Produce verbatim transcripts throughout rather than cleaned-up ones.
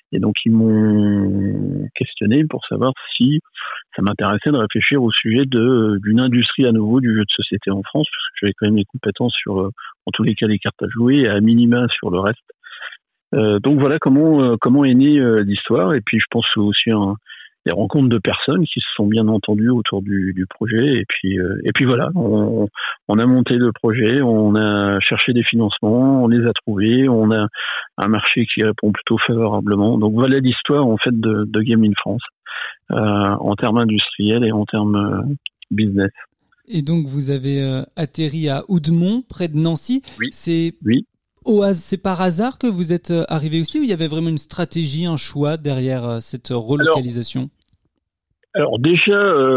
Et donc ils m'ont questionné pour savoir si ça m'intéressait de réfléchir au sujet de d'une industrie à nouveau du jeu de société en France, parce que j'avais quand même les compétences sur, euh, en tous les cas, les cartes à jouer, et à minima sur le reste. Euh, donc voilà comment euh, comment est née euh, l'histoire. Et puis je pense aussi un des rencontres de personnes qui se sont bien entendues autour du, du projet. Et puis euh, et puis voilà, on, on a monté le projet, on a cherché des financements, on les a trouvés, on a un marché qui répond plutôt favorablement. Donc voilà l'histoire en fait de, de Game in France euh, en termes industriels et en termes euh, business. Et donc vous avez euh, atterri à Houdemont, près de Nancy. Oui. C'est Oui. Au has- c'est par hasard que vous êtes arrivé aussi, ou il y avait vraiment une stratégie, un choix derrière cette relocalisation ? Alors, alors déjà,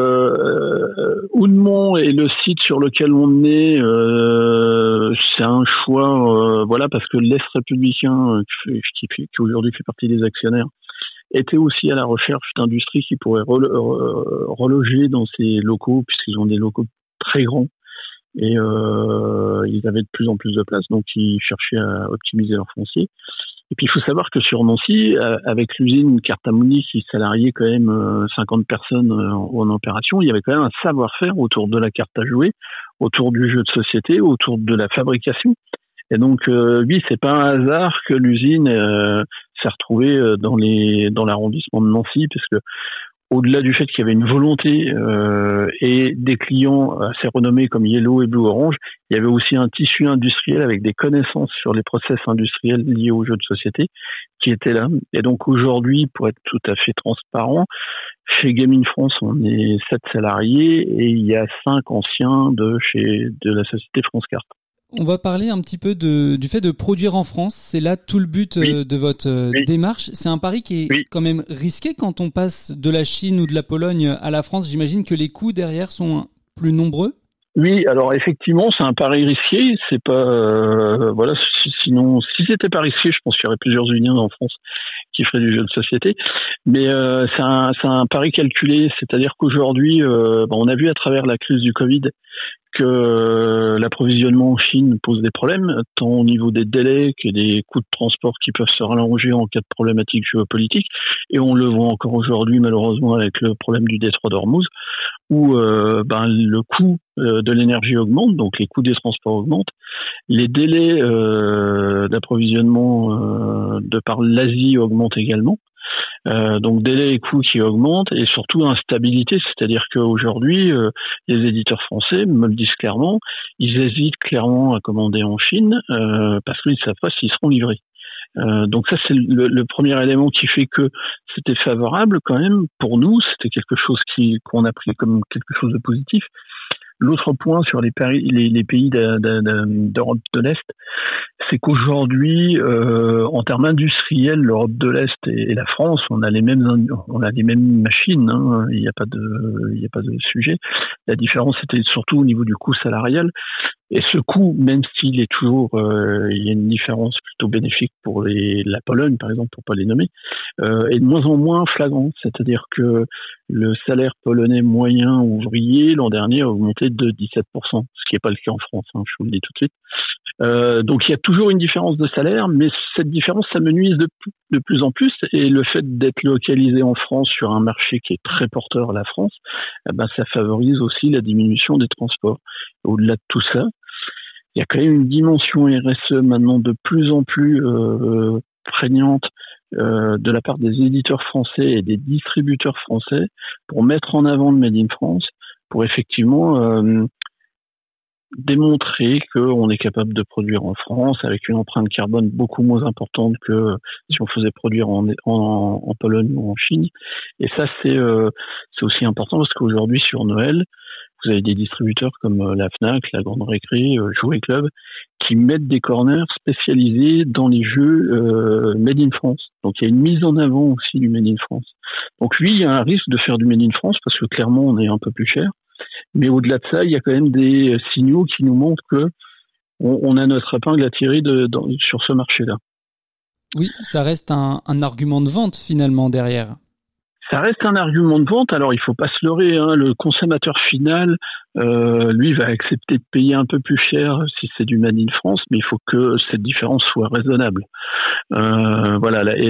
euh, Houdemont est le site sur lequel on est. Euh, c'est un choix, euh, voilà, parce que l'Est républicain, euh, qui, qui, qui aujourd'hui fait partie des actionnaires, était aussi à la recherche d'industries qui pourraient re- re- reloger dans ces locaux, puisqu'ils ont des locaux très grands. Et euh, ils avaient de plus en plus de place, donc ils cherchaient à optimiser leur foncier. Et puis il faut savoir que sur Nancy, avec l'usine Cartamouny qui salariait quand même cinquante personnes en opération, il y avait quand même un savoir-faire autour de la carte à jouer, autour du jeu de société, autour de la fabrication. Et donc euh, oui, c'est pas un hasard que l'usine euh, s'est retrouvée dans les dans l'arrondissement de Nancy, parce que au-delà du fait qu'il y avait une volonté euh, et des clients assez renommés comme Yellow et Blue Orange, il y avait aussi un tissu industriel avec des connaissances sur les process industriels liés aux jeux de société qui étaient là. Et donc aujourd'hui, pour être tout à fait transparent, chez Game in France, on est sept salariés et il y a cinq anciens de chez de la société France Carte. On va parler un petit peu de, du fait de produire en France. C'est là tout le but oui. de votre oui. démarche. C'est un pari qui est oui. quand même risqué quand on passe de la Chine ou de la Pologne à la France. J'imagine que les coûts derrière sont plus nombreux. Oui, alors effectivement, c'est un pari risqué. C'est pas euh, voilà. Sinon, si c'était pas risqué, je pense qu'il y aurait plusieurs unions en France qui feraient du jeu de société. Mais euh, c'est un c'est un pari calculé. C'est-à-dire qu'aujourd'hui, euh, bon, on a vu à travers la crise du Covid que l'approvisionnement en Chine pose des problèmes, tant au niveau des délais que des coûts de transport qui peuvent se rallonger en cas de problématique géopolitique. Et on le voit encore aujourd'hui, malheureusement, avec le problème du détroit d'Ormuz, où euh, ben, le coût euh, de l'énergie augmente, donc les coûts des transports augmentent. Les délais euh, d'approvisionnement euh, de par l'Asie augmentent également. Euh, donc délai et coûts qui augmentent, et surtout instabilité, c'est-à-dire qu'aujourd'hui euh, les éditeurs français me le disent clairement, ils hésitent clairement à commander en Chine euh, parce qu'ils ne savent pas s'ils seront livrés. Euh, donc ça c'est le, le premier élément qui fait que c'était favorable quand même pour nous, c'était quelque chose qui qu'on a pris comme quelque chose de positif. L'autre point sur les, les, les pays de, de, de, d'Europe de l'Est, c'est qu'aujourd'hui, euh, en termes industriels, l'Europe de l'Est et, et la France, on a les mêmes, on a les mêmes machines. Hein, il n'y a pas de, il n'y a pas de sujet. La différence était surtout au niveau du coût salarial. Et ce coût, même s'il est toujours, euh, il y a une différence plutôt bénéfique pour les, la Pologne, par exemple, pour pas les nommer, euh, est de moins en moins flagrante. C'est-à-dire que le salaire polonais moyen ouvrier l'an dernier a augmenté de dix-sept pour cent, ce qui n'est pas le cas en France, hein, je vous le dis tout de suite. Euh, donc il y a toujours une différence de salaire, mais cette différence s'amenuise de, de plus en plus, et le fait d'être localisé en France sur un marché qui est très porteur à la France, eh ben, ça favorise aussi la diminution des transports. Au-delà de tout ça, il y a quand même une dimension R S E maintenant de plus en plus euh, prégnante euh, de la part des éditeurs français et des distributeurs français pour mettre en avant le Made in France, pour effectivement euh, démontrer qu'on est capable de produire en France avec une empreinte carbone beaucoup moins importante que si on faisait produire en, en, en Pologne ou en Chine. Et ça, c'est, euh, c'est aussi important parce qu'aujourd'hui, sur Noël, vous avez des distributeurs comme la Fnac, la Grande Récré, euh, Jouet Club, qui mettent des corners spécialisés dans les jeux euh, Made in France. Donc il y a une mise en avant aussi du Made in France. Donc oui, il y a un risque de faire du Made in France parce que clairement on est un peu plus cher. Mais au-delà de ça, il y a quand même des signaux qui nous montrent que on, on a notre épingle à tirer de, dans, sur ce marché-là. Oui, ça reste un, un argument de vente finalement derrière. Ça reste un argument de vente. Alors, il faut pas se leurrer, hein. Le consommateur final, euh, lui, va accepter de payer un peu plus cher si c'est du Made in France, mais il faut que cette différence soit raisonnable. Euh, voilà. Et